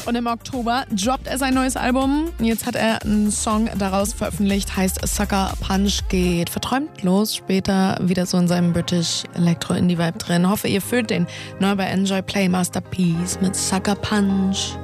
Und im Oktober droppt er sein neues Album. Jetzt hat er einen Song daraus veröffentlicht, heißt Sucker Punch, geht verträumt los. Später wieder so in seinem British Electro-Indie-Vibe drin. Hoffe, ihr fühlt den. Neu bei Enjoy Play Masterpiece mit Sucker Punch.